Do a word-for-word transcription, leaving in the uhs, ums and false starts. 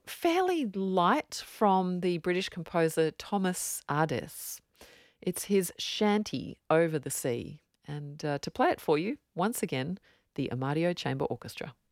fairly light from the British composer Thomas Ades. It's his Shanty Over the Sea. And uh, to play it for you, once again, the Amadio Chamber Orchestra.